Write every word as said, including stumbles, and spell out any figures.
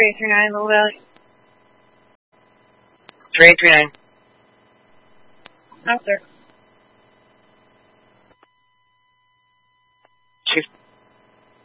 three three nine, low value. three eight three nine. No, sir.